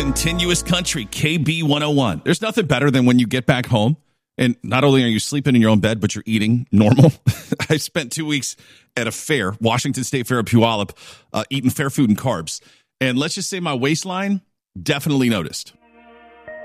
Continuous country, KB 101. There's nothing better than when you get back home and not only are you sleeping in your own bed, but you're eating normal. I spent 2 weeks at a fair, Washington State Fair at Puyallup, eating fair food and carbs. And let's just say my waistline definitely noticed.